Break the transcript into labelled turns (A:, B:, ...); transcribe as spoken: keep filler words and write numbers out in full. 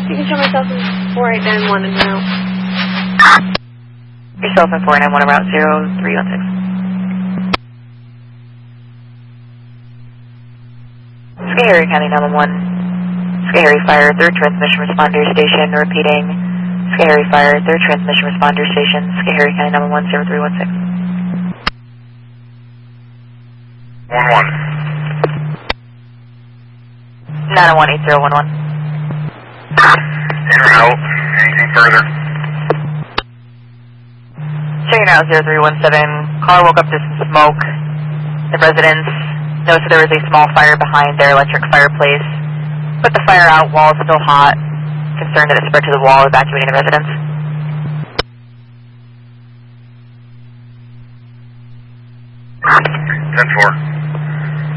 A: You can show myself in four eight nine one and route.
B: Yourself in four nine one route zero three one six. Schoharie County nine one one. Schoharie Fire, third transmission responder station, repeating. Schoharie Fire, third transmission responder station, Schoharie County nine one one zero three one six.
C: one one.
B: nine one eight zero one one.
C: In or out? Anything further?
B: Checking out zero three one seven. Car woke up to some smoke. The residents noticed that there was a small fire behind their electric fireplace. Put the fire out, wall is still hot. Concerned that it spread to the wall, evacuating the residents.
C: ten four.